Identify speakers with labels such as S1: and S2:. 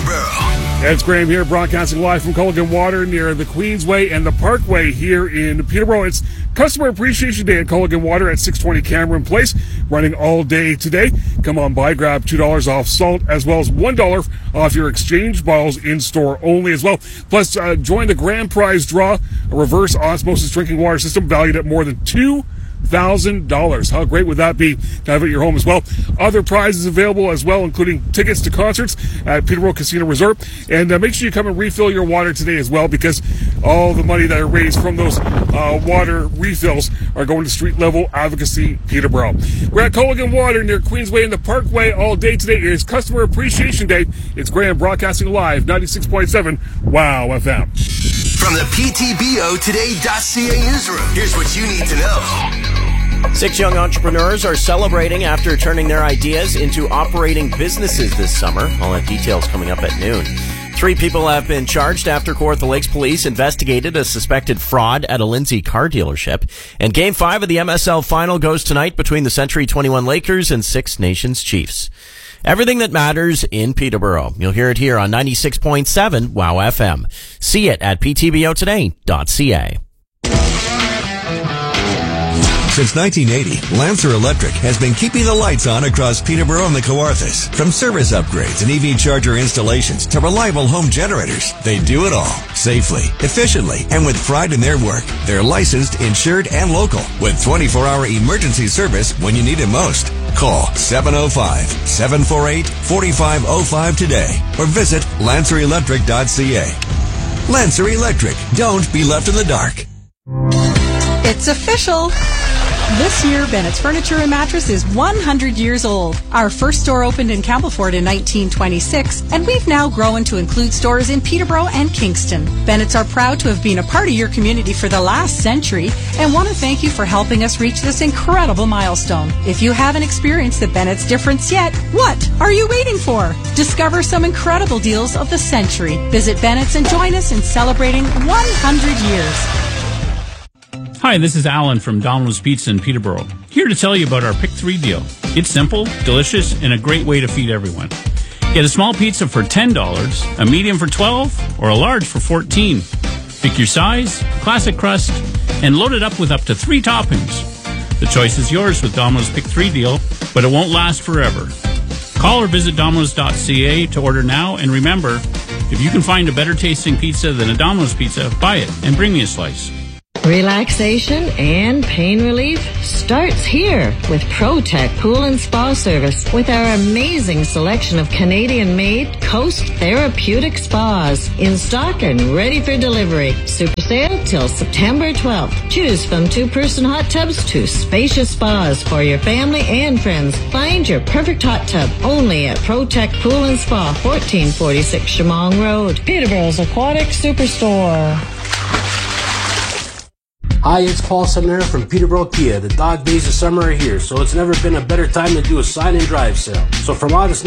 S1: Peterborough.
S2: It's Graham here, broadcasting live from Culligan Water near the Queensway and the Parkway here in Peterborough. It's Customer Appreciation Day at Culligan Water at 620 Cameron Place, running all day today. Come on by, grab $2 off salt as well as $1 off your exchange bottles in store only as well. Plus, join the grand prize draw, a reverse osmosis drinking water system valued at more than $2,000. How great would that be to have at your home as well? Other prizes available as well, including tickets to concerts at Peterborough Casino Resort. And make sure you come and refill your water today as well, because all the money that are raised from those water refills are going to Street Level Advocacy Peterborough. We're at Culligan Water near Queensway and the Parkway all day today. It is Customer Appreciation Day. It's Graham broadcasting live, 96.7 Wow FM.
S1: From the PTBOtoday.ca newsroom, here's what you need to know.
S3: 6 young entrepreneurs are celebrating after turning their ideas into operating businesses this summer. All that details coming up at noon. 3 people have been charged after Kawartha Lakes police investigated a suspected fraud at a Lindsay car dealership. And Game 5 of the MSL Final goes tonight between the Century 21 Lakers and Six Nations Chiefs. Everything that matters in Peterborough. You'll hear it here on 96.7 Wow FM. See it at ptbotoday.ca.
S4: Since 1980, Lancer Electric has been keeping the lights on across Peterborough and the Kawarthas. From service upgrades and EV charger installations to reliable home generators, they do it all safely, efficiently, and with pride in their work. They're licensed, insured, and local with 24-hour emergency service when you need it most. Call 705-748-4505 today or visit lancerelectric.ca. Lancer Electric. Don't be left in the dark.
S5: It's official. This year, Bennett's Furniture and Mattress is 100 years old. Our first store opened in Campbellford in 1926, and we've now grown to include stores in Peterborough and Kingston. Bennett's are proud to have been a part of your community for the last century and want to thank you for helping us reach this incredible milestone. If you haven't experienced the Bennett's difference yet, what are you waiting for? Discover some incredible deals of the century. Visit Bennett's and join us in celebrating 100 years.
S6: Hi, this is Alan from Domino's Pizza in Peterborough, here to tell you about our Pick 3 deal. It's simple, delicious, and a great way to feed everyone. Get a small pizza for $10, a medium for $12, or a large for $14. Pick your size, classic crust, and load it up with up to 3 toppings. The choice is yours with Domino's Pick 3 deal, but it won't last forever. Call or visit Domino's.ca to order now, and remember, if you can find a better tasting pizza than a Domino's pizza, buy it and bring me a slice.
S7: Relaxation and pain relief starts here with ProTech Pool and Spa Service. With our amazing selection of Canadian-made Coast Therapeutic Spas in stock and ready for delivery. Super sale till September 12th. Choose from 2-person hot tubs to spacious spas for your family and friends. Find your perfect hot tub only at ProTech Pool and Spa, 1446 Shamong Road. Peterborough's Aquatic Superstore.
S8: Hi, it's Paul Sumner from Peterborough Kia. The dog days of summer are here, so it's never been a better time to do a sign and drive sale. So from August